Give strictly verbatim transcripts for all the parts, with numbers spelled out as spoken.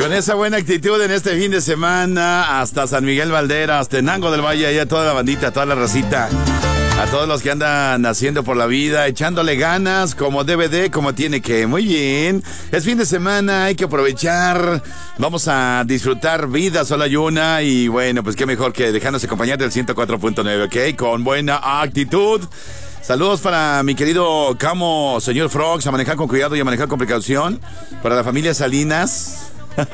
Con esa buena actitud en este fin de semana, hasta San Miguel Valderas, Tenango del Valle, y a toda la bandita, a toda la racita, a todos los que andan haciendo por la vida, echándole ganas, como D V D, como tiene que. Muy bien, es fin de semana, hay que aprovechar, vamos a disfrutar vida, solo hay una, y bueno, pues qué mejor que dejarnos acompañar del ciento cuatro punto nueve, ¿ok? Con buena actitud. Saludos para mi querido Camo, señor Frogs, a manejar con cuidado y a manejar con precaución. Para la familia Salinas.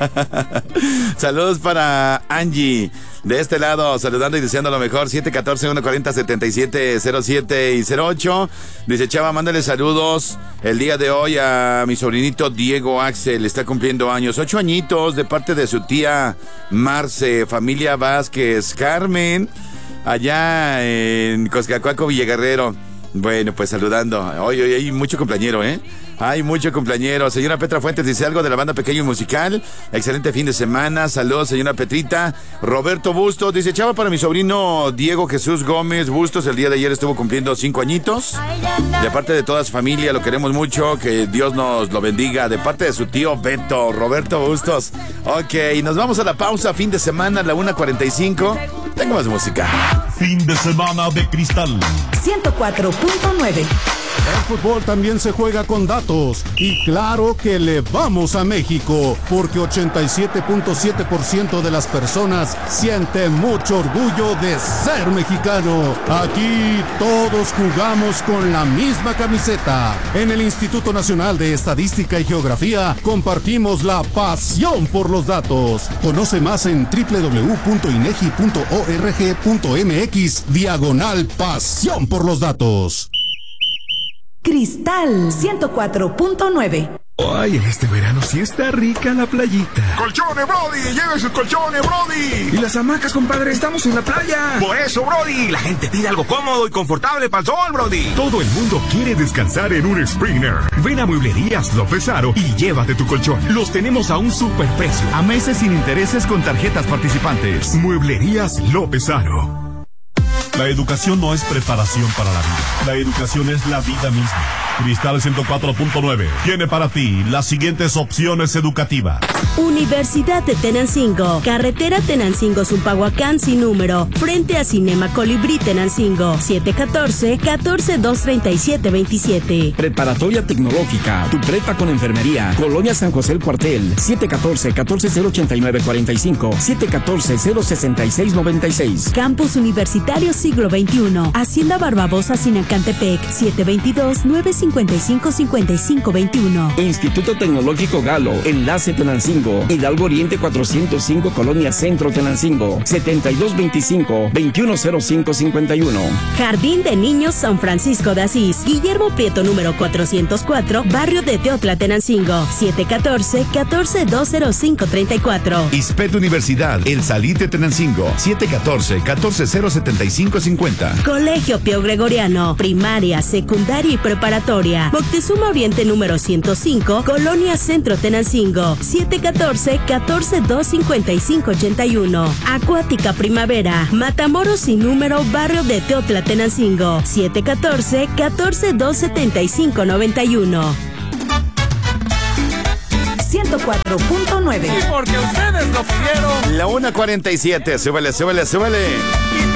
Saludos para Angie, de este lado, saludando y deseando lo mejor. Siete uno cuatro, uno cuatro cero, setenta y siete cero siete y cero ocho. Dice Chava, mándale saludos el día de hoy a mi sobrinito Diego Axel, está cumpliendo años, ocho añitos, de parte de su tía Marce, familia Vázquez, Carmen, allá en Coscacuaco, Villaguerrero. Bueno, pues saludando. Hoy, hoy hay mucho cumpleañero, ¿eh? Hay mucho cumpleañero. Señora Petra Fuentes dice algo de la banda Pequeño y Musical. Excelente fin de semana. Saludos, señora Petrita. Roberto Bustos dice, Chava, para mi sobrino Diego Jesús Gómez Bustos, el día de ayer estuvo cumpliendo cinco añitos. De parte de toda su familia, lo queremos mucho. Que Dios nos lo bendiga. De parte de su tío Beto, Roberto Bustos. Ok, nos vamos a la pausa. Fin de semana, la una cuarenta y cinco. Tengo más música. Fin de semana de Cristal ciento cuatro punto nueve. El fútbol también se juega con datos y claro que le vamos a México porque ochenta y siete punto siete por ciento de las personas sienten mucho orgullo de ser mexicano. Aquí todos jugamos con la misma camiseta. En el Instituto Nacional de Estadística y Geografía compartimos la pasión por los datos. Conoce más en doble u doble u doble u punto inegi punto org punto mx diagonal pasión por los datos. Cristal ciento cuatro punto nueve. Ay, en este verano sí está rica la playita. ¡Colchones, Brody! ¡Lleven sus colchones, Brody! Y las hamacas, compadre, estamos en la playa. Por eso, Brody, la gente pide algo cómodo y confortable para el sol, Brody. Todo el mundo quiere descansar en un Springer. Ven a Mueblerías López Aro y llévate tu colchón. Los tenemos a un superprecio. A meses sin intereses con tarjetas participantes. Mueblerías López Aro. La educación no es preparación para la vida. La educación es la vida misma. Cristal ciento cuatro punto nueve tiene para ti las siguientes opciones educativas. Universidad de Tenancingo, carretera Tenancingo-Zumpahuacán sin número, frente a Cinema Colibrí Tenancingo, siete uno cuatro, uno cuatro dos tres siete dos siete. Preparatoria Tecnológica, tu prepa con enfermería, Colonia San José el Cuartel, siete uno cuatro, uno cuatro cero ocho nueve cuatro cinco, siete uno cuatro cero seis seis nueve seis. Campus Universitario Siglo veintiuno, Hacienda Barbabosa Sinacantepec, siete dos dos, nueve cinco cinco, cinco cinco dos uno. Instituto Tecnológico Galo, Enlace Tenancingo, Hidalgo Oriente cuatrocientos cinco, Colonia Centro Tenancingo, setenta y dos veinticinco, veintiuno cero cinco cincuenta y uno. Jardín de Niños San Francisco de Asís, Guillermo Prieto número cuatrocientos cuatro, Barrio de Teotla Tenancingo, siete uno cuatro, uno cuatro dos cero cinco tres cuatro. ISPET Universidad, El Salite Tenancingo, siete uno cuatro, uno cuatro cero siete cinco cinco cero. Colegio Pío Gregoriano, primaria, secundaria y preparatoria, Moctezuma Oriente número ciento cinco, Colonia Centro Tenancingo, siete uno cuatro, uno cuatro dos cinco cinco ocho uno. Acuática Primavera, Matamoros sin número, Barrio de Teotla Tenancingo, siete uno cuatro, uno cuatro dos siete cinco nueve uno. ciento cuatro punto nueve. Y porque ustedes lo pidieron. La una cuarenta y siete, súbele, súbele, súbele.